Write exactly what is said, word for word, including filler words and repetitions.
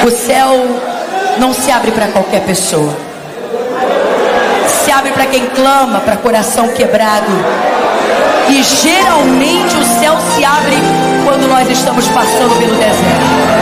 O céu não se abre para qualquer pessoa. Se abre para quem clama, para coração quebrado. E geralmente o céu se abre quando nós estamos passando pelo deserto.